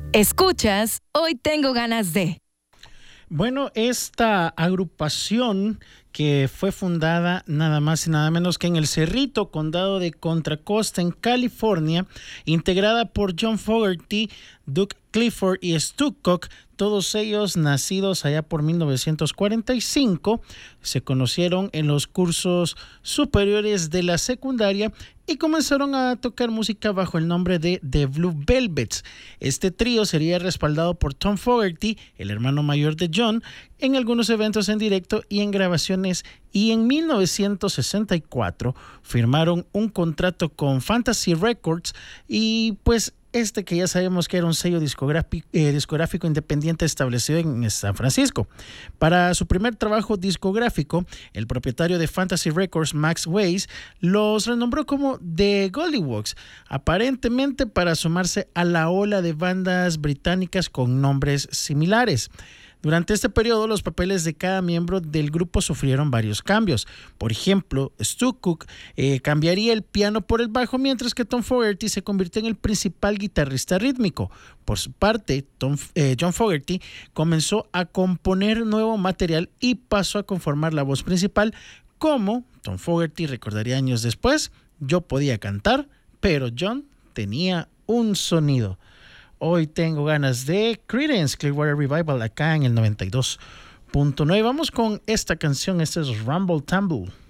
Escuchas, hoy tengo ganas de. Bueno, esta agrupación que fue fundada nada más y nada menos que en el Cerrito, condado de Contra Costa, en California, integrada por John Fogerty, Doug Clifford y Stu Cook, todos ellos nacidos allá por 1945, se conocieron en los cursos superiores de la secundaria y comenzaron a tocar música bajo el nombre de The Blue Velvets. Este trío sería respaldado por Tom Fogerty, el hermano mayor de John, en algunos eventos en directo y en grabaciones, y en 1964 firmaron un contrato con Fantasy Records y pues que ya sabemos que era un sello discográfico independiente establecido en San Francisco. Para su primer trabajo discográfico, el propietario de Fantasy Records, Max Weiss, los renombró como The Golliwogs, aparentemente para sumarse a la ola de bandas británicas con nombres similares. Durante este periodo, los papeles de cada miembro del grupo sufrieron varios cambios. Por ejemplo, Stu Cook cambiaría el piano por el bajo, mientras que Tom Fogerty se convirtió en el principal guitarrista rítmico. Por su parte, John Fogerty comenzó a componer nuevo material y pasó a conformar la voz principal. Como Tom Fogerty recordaría años después, yo podía cantar, pero John tenía un sonido. Hoy tengo ganas de Creedence Clearwater Revival acá en el 92.9. Vamos con esta canción, este es Rumble Tumble.